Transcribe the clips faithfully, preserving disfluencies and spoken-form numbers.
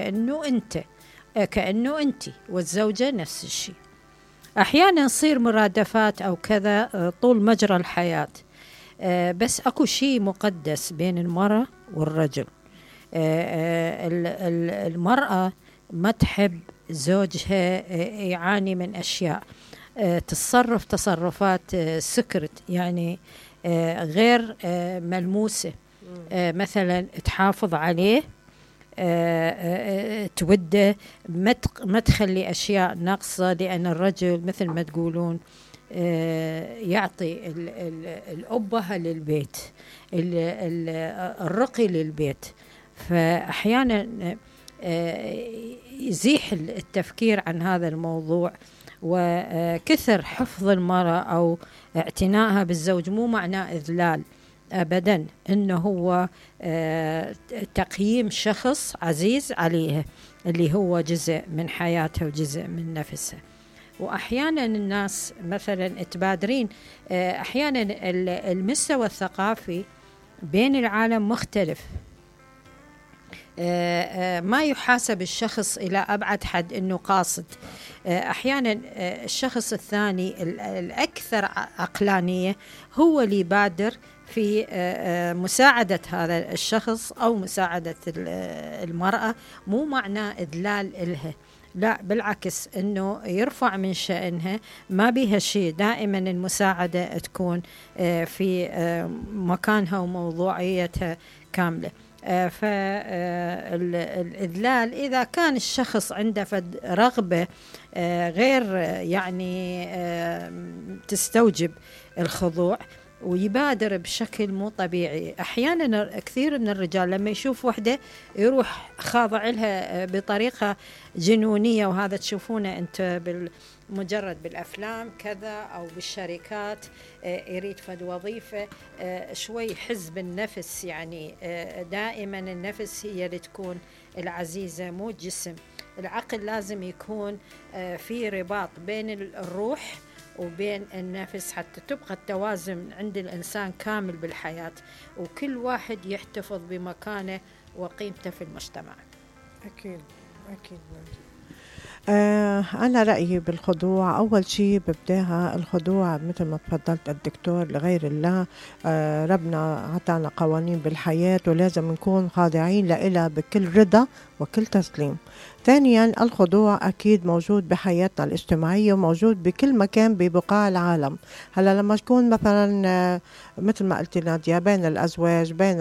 كأنه أنت كأنه أنت والزوجة نفس الشيء. أحيانا تصير مرادفات أو كذا طول مجرى الحياة، بس أكو شيء مقدس بين المرأة والرجل. المرأة ما تحب زوجها يعاني من أشياء، تصرف تصرفات سكرت يعني غير ملموسة، مثلا تحافظ عليه، توده، ما تخلي أشياء ناقصة، لأن الرجل مثل ما تقولون يعطي الأبهة للبيت، الرقي للبيت. فأحيانا يزيح التفكير عن هذا الموضوع، وكثر حفظ المرأة أو اعتنائها بالزوج مو معناه إذلال أبدا، إنه هو تقييم شخص عزيز عليها اللي هو جزء من حياتها وجزء من نفسها. وأحيانا الناس مثلا تبادرين، أحيانا المستوى الثقافي بين العالم مختلف، ما يحاسب الشخص إلى أبعد حد أنه قاصد. أحيانا الشخص الثاني الأكثر عقلانية هو اللي يبادر في مساعدة هذا الشخص أو مساعدة المرأة، مو معناه إذلال إلها، لا بالعكس، أنه يرفع من شأنها، ما بيها شيء. دائما المساعدة تكون في مكانها وموضوعيتها كاملة. فالإذلال إذا كان الشخص عنده رغبة غير يعني تستوجب الخضوع ويبادر بشكل مو طبيعي. أحيانا كثير من الرجال لما يشوف وحدة يروح خاضع لها بطريقة جنونية، وهذا تشوفونه أنت مجرد بالأفلام كذا أو بالشركات، يريد فد وظيفة شوي حزب النفس، يعني دائما النفس هي اللي تكون العزيزة مو الجسم. العقل لازم يكون في رباط بين الروح وبين النفس حتى تبقى التوازن عند الإنسان كامل بالحياة، وكل واحد يحتفظ بمكانه وقيمته في المجتمع. أكيد أكيد. آه أنا رأيي بالخضوع، أول شيء ببداها الخضوع مثل ما تفضلت الدكتور لغير الله. آه ربنا عطانا قوانين بالحياة ولازم نكون خاضعين لإلها بكل رضا وكل تسليم. ثانيا الخضوع أكيد موجود بحياتنا الاجتماعية وموجود بكل مكان ببقاع العالم. هلا لما تكون مثلا مثل ما قلت نادية بين الأزواج، بين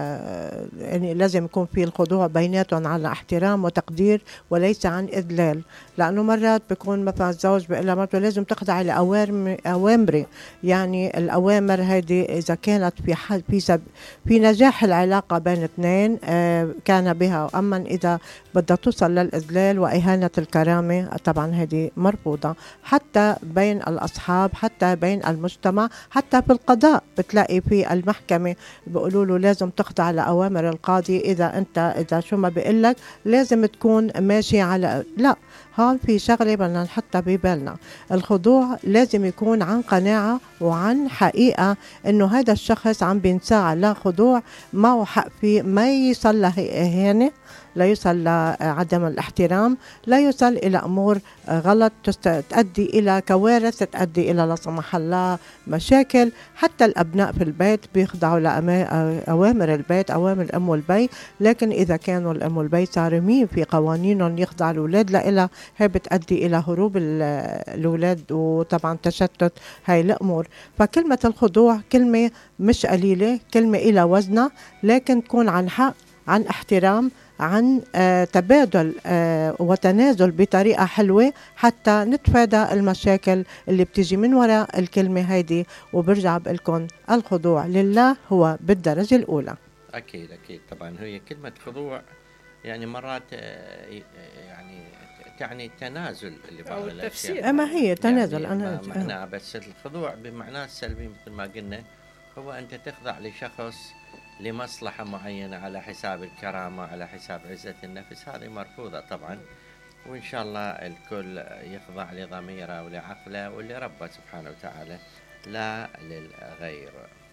يعني لازم يكون في الخضوع بيناتهم على احترام وتقدير وليس عن إذلال، لأنه مرات بيكون مثلا الزوج بيقول لها مرته لازم تخضع لأوامري، يعني الأوامر هذه إذا كانت في حال في سب في نجاح العلاقة بين اثنين آه كان بها، أما إذا بدها توصل للإذلال وإهانة الكرامة طبعا هذه مرفوضة، حتى بين الأصحاب، حتى بين المجتمع، حتى في القضاء بتلاقي في المحكمة بيقولوا له لازم تخضع لأوامر القاضي، إذا أنت إذا شو ما بيقول لك لازم تكون ماشي على، لا، هون في شغلة بدنا نحطها ببالنا. الخضوع لازم يكون عن قناعة وعن حقيقة إنه هذا الشخص عم بينساع، لا خضوع معه حق فيه، ما يصل له إهانة، لا يوصل لعدم الاحترام، لا يوصل إلى أمور غلط تؤدي إلى كوارث، تؤدي إلى لا سمح الله مشاكل. حتى الأبناء في البيت بيخضعوا لأوامر البيت، أوامر الأم والبي، لكن إذا كانوا الأم والبي صارمين في قوانينهم يخضع الأولاد لإلها، هي بتؤدي إلى هروب الأولاد وطبعا تشتت هاي الأمور. فكلمة الخضوع كلمة مش قليلة، كلمة إلى وزنها، لكن تكون عن حق، عن احترام، عن آه تبادل آه وتنازل بطريقة حلوة حتى نتفادى المشاكل اللي بتيجي من وراء الكلمة هيدي. وبرجع بقلكن الخضوع لله هو بالدرجة الأولى. أكيد أكيد طبعا. هي كلمة خضوع يعني مرات آه يعني تعني تنازل لبعض الأشياء، أما هي تنازل يعني أنا معناه، بس الخضوع بمعناه السلبي مثل ما قلنا هو أنت تخضع لشخص لمصلحة معينة على حساب الكرامة، على حساب عزة النفس، هذه مرفوضة طبعا. وإن شاء الله الكل يخضع لضميره ولعقله ولربه سبحانه وتعالى لا للغير.